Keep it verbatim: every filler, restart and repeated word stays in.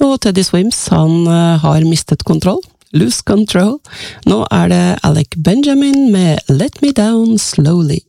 og Teddy Swims, han uh, har mistet kontroll. Lose control. Nå er det Alec Benjamin med Let Me Down Slowly.